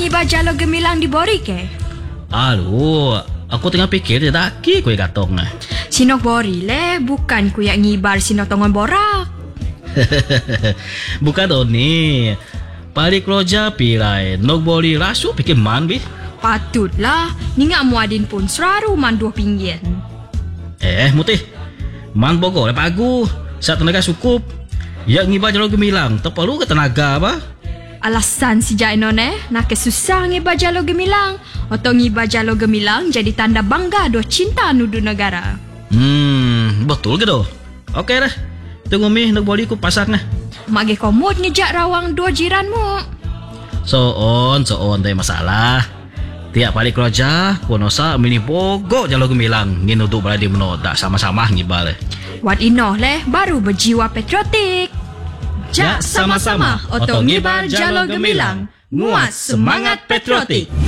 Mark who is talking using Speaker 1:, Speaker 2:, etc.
Speaker 1: ngibar jalo gemilang di bori ke?
Speaker 2: Aduh, aku tengah pikir dia daki kue gatong nah.
Speaker 1: Sinok bori le, bukan ku yang ngibar sinok tongon borak.
Speaker 2: Bukan Doni. Balik roja pirai, nok boli rasu pikir man bi.
Speaker 1: Patutlah, ni ngak muadin pun seraru man 2 pinggan.
Speaker 2: Mutih. Man Bogor pagu. Saat tenaga cukup. Ya ngibar jalo gemilang, tak perlu ke tenaga apa?
Speaker 1: Alasan si Jaino nak kesusah ngibar jalo gemilang. Atau ngibar jalo gemilang jadi tanda bangga do cinta nudu negara.
Speaker 2: Betul ke do? Okey dah. Tunggu mi nak boli ku pasak nah.
Speaker 1: Mage komod ngejak rawang 2 jiranmu.
Speaker 2: So on tak masalah. Tiap balik roja, konosa mini Bogor jalo gemilang. Ngin untuk berada menodak sama-sama ngibar.
Speaker 1: Wat inoh leh baru berjiwa patriotik. Jak sama-sama otong ngibar jalo gemilang. Nguat semangat patriotik.